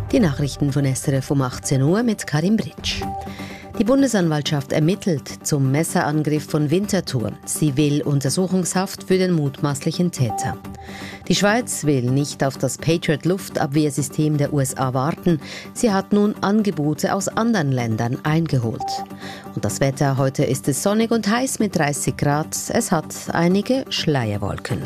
Die Nachrichten von SRF um 18 Uhr mit Karim Britsch. Die Bundesanwaltschaft ermittelt zum Messerangriff von Winterthur. Sie will Untersuchungshaft für den mutmaßlichen Täter. Die Schweiz will nicht auf das Patriot-Luftabwehrsystem der USA warten. Sie hat nun Angebote aus anderen Ländern eingeholt. Und das Wetter: heute ist es sonnig und heiß mit 30 Grad. Es hat einige Schleierwolken.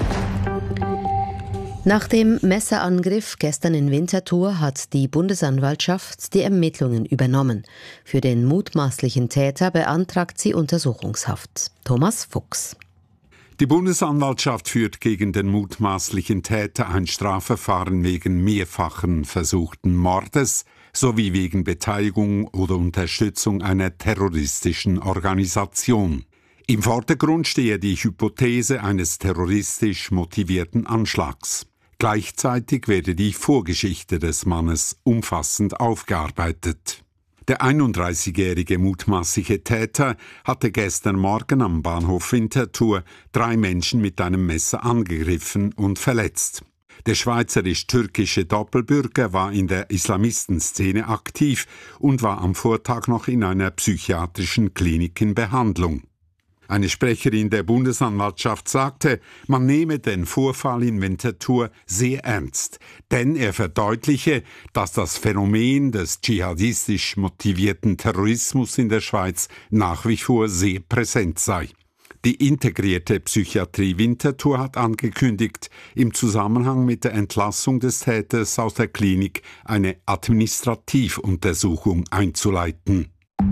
Nach dem Messerangriff gestern in Winterthur hat die Bundesanwaltschaft die Ermittlungen übernommen. Für den mutmaßlichen Täter beantragt sie Untersuchungshaft. Thomas Fuchs. Die Bundesanwaltschaft führt gegen den mutmaßlichen Täter ein Strafverfahren wegen mehrfachen versuchten Mordes sowie wegen Beteiligung oder Unterstützung einer terroristischen Organisation. Im Vordergrund stehe die Hypothese eines terroristisch motivierten Anschlags. Gleichzeitig werde die Vorgeschichte des Mannes umfassend aufgearbeitet. Der 31-jährige mutmaßliche Täter hatte gestern Morgen am Bahnhof Winterthur 3 Menschen mit einem Messer angegriffen und verletzt. Der schweizerisch-türkische Doppelbürger war in der Islamistenszene aktiv und war am Vortag noch in einer psychiatrischen Klinik in Behandlung. Eine Sprecherin der Bundesanwaltschaft sagte, man nehme den Vorfall in Winterthur sehr ernst, denn er verdeutliche, dass das Phänomen des dschihadistisch motivierten Terrorismus in der Schweiz nach wie vor sehr präsent sei. Die integrierte Psychiatrie Winterthur hat angekündigt, im Zusammenhang mit der Entlassung des Täters aus der Klinik eine Administrativuntersuchung einzuleiten.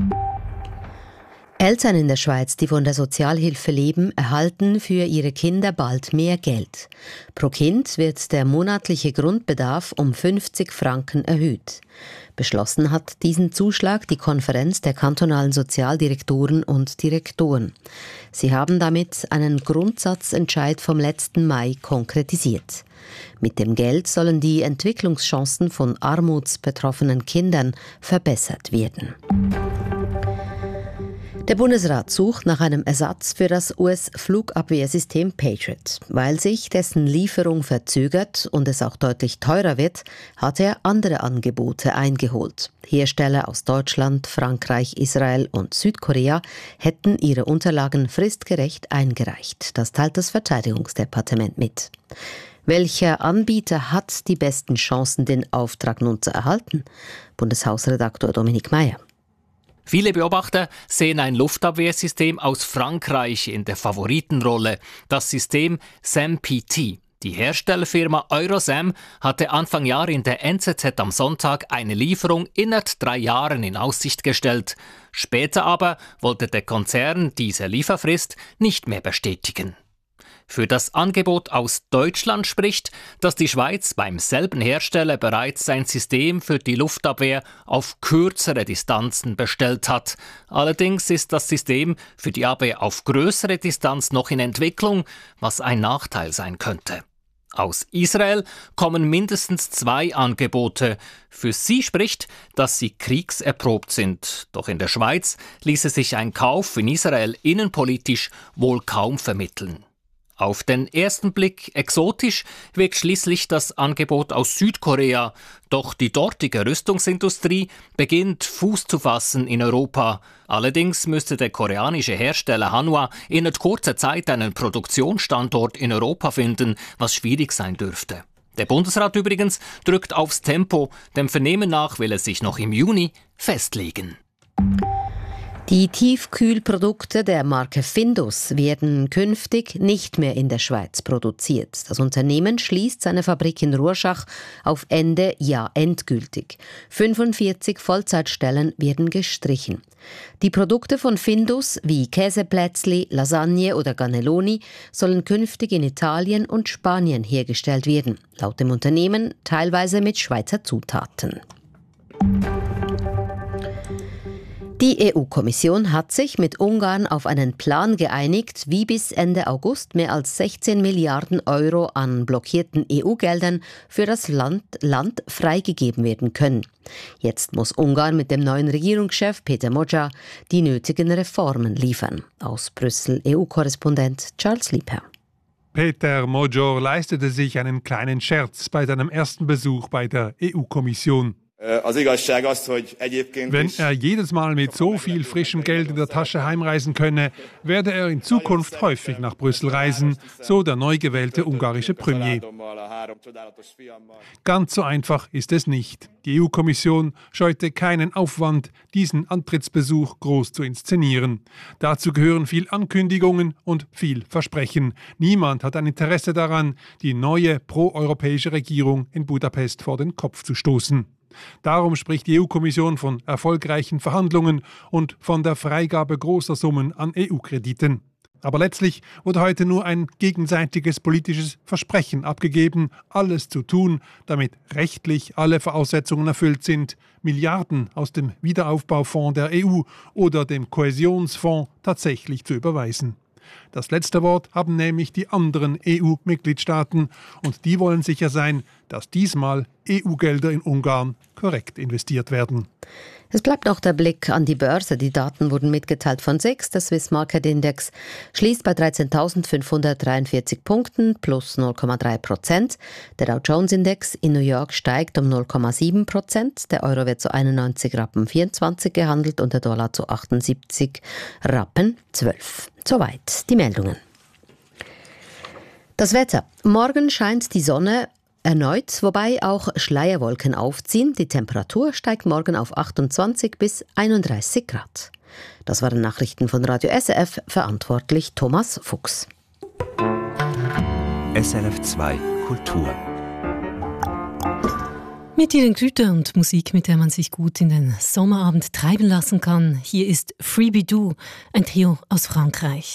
Eltern in der Schweiz, die von der Sozialhilfe leben, erhalten für ihre Kinder bald mehr Geld. Pro Kind wird der monatliche Grundbedarf um 50 Franken erhöht. Beschlossen hat diesen Zuschlag die Konferenz der kantonalen Sozialdirektoren und Direktoren. Sie haben damit einen Grundsatzentscheid vom letzten Mai konkretisiert. Mit dem Geld sollen die Entwicklungschancen von armutsbetroffenen Kindern verbessert werden. Der Bundesrat sucht nach einem Ersatz für das US-Flugabwehrsystem Patriot. Weil sich dessen Lieferung verzögert und es auch deutlich teurer wird, hat er andere Angebote eingeholt. Hersteller aus Deutschland, Frankreich, Israel und Südkorea hätten ihre Unterlagen fristgerecht eingereicht. Das teilt das Verteidigungsdepartement mit. Welcher Anbieter hat die besten Chancen, den Auftrag nun zu erhalten? Bundeshausredaktor Dominik Meyer. Viele Beobachter sehen ein Luftabwehrsystem aus Frankreich in der Favoritenrolle, das System SAMPT. Die Herstellerfirma Eurosam hatte Anfang Jahr in der NZZ am Sonntag eine Lieferung innerhalb 3 Jahren in Aussicht gestellt. Später aber wollte der Konzern diese Lieferfrist nicht mehr bestätigen. Für das Angebot aus Deutschland spricht, dass die Schweiz beim selben Hersteller bereits ein System für die Luftabwehr auf kürzere Distanzen bestellt hat. Allerdings ist das System für die Abwehr auf größere Distanz noch in Entwicklung, was ein Nachteil sein könnte. Aus Israel kommen mindestens 2 Angebote. Für sie spricht, dass sie kriegserprobt sind. Doch in der Schweiz ließe sich ein Kauf in Israel innenpolitisch wohl kaum vermitteln. Auf den ersten Blick exotisch wirkt schließlich das Angebot aus Südkorea. Doch die dortige Rüstungsindustrie beginnt Fuß zu fassen in Europa. Allerdings müsste der koreanische Hersteller Hanwha innerhalb kurzer Zeit einen Produktionsstandort in Europa finden, was schwierig sein dürfte. Der Bundesrat übrigens drückt aufs Tempo. Dem Vernehmen nach will er sich noch im Juni festlegen. Die Tiefkühlprodukte der Marke Findus werden künftig nicht mehr in der Schweiz produziert. Das Unternehmen schließt seine Fabrik in Rorschach auf Ende Jahr endgültig. 45 Vollzeitstellen werden gestrichen. Die Produkte von Findus wie Käseplätzli, Lasagne oder Cannelloni sollen künftig in Italien und Spanien hergestellt werden. Laut dem Unternehmen teilweise mit Schweizer Zutaten. Die EU-Kommission hat sich mit Ungarn auf einen Plan geeinigt, wie bis Ende August mehr als 16 Milliarden Euro an blockierten EU-Geldern für das Land freigegeben werden können. Jetzt muss Ungarn mit dem neuen Regierungschef Peter Magyar die nötigen Reformen liefern. Aus Brüssel EU-Korrespondent Charles Lieper. Peter Magyar leistete sich einen kleinen Scherz bei seinem ersten Besuch bei der EU-Kommission. Wenn er jedes Mal mit so viel frischem Geld in der Tasche heimreisen könne, werde er in Zukunft häufig nach Brüssel reisen, so der neu gewählte ungarische Premier. Ganz so einfach ist es nicht. Die EU-Kommission scheute keinen Aufwand, diesen Antrittsbesuch groß zu inszenieren. Dazu gehören viel Ankündigungen und viel Versprechen. Niemand hat ein Interesse daran, die neue proeuropäische Regierung in Budapest vor den Kopf zu stoßen. Darum spricht die EU-Kommission von erfolgreichen Verhandlungen und von der Freigabe großer Summen an EU-Krediten. Aber letztlich wurde heute nur ein gegenseitiges politisches Versprechen abgegeben, alles zu tun, damit rechtlich alle Voraussetzungen erfüllt sind, Milliarden aus dem Wiederaufbaufonds der EU oder dem Kohäsionsfonds tatsächlich zu überweisen. Das letzte Wort haben nämlich die anderen EU-Mitgliedstaaten und die wollen sicher sein, dass diesmal EU-Gelder in Ungarn korrekt investiert werden. Es bleibt noch der Blick an die Börse. Die Daten wurden mitgeteilt von SIX. Der Swiss Market Index schließt bei 13.543 Punkten plus 0,3%. Der Dow Jones Index in New York steigt um 0,7%. Der Euro wird zu 91,24 Rappen gehandelt und der Dollar zu 78,12 Rappen. Soweit die Meldungen. Das Wetter. Morgen scheint die Sonne erneut, wobei auch Schleierwolken aufziehen. Die Temperatur steigt morgen auf 28 bis 31 Grad. Das waren Nachrichten von Radio SRF, verantwortlich Thomas Fuchs. SRF 2 Kultur. Mit ihren Gütern und Musik, mit der man sich gut in den Sommerabend treiben lassen kann. Hier ist Freebie Doo, ein Trio aus Frankreich.